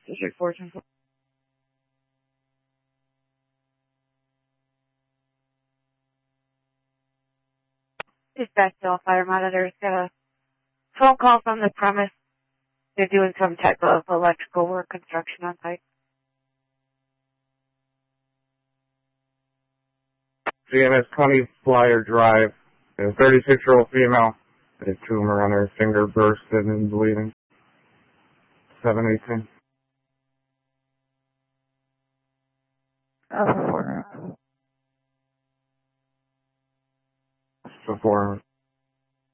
District 14. Dispatch to all fire monitors. Got a phone call from the premise. They're doing some type of electrical work, construction on site. CMS 20 Flyer Drive. A 36-year-old female. A tumor on her finger bursted and bleeding. 718. Before.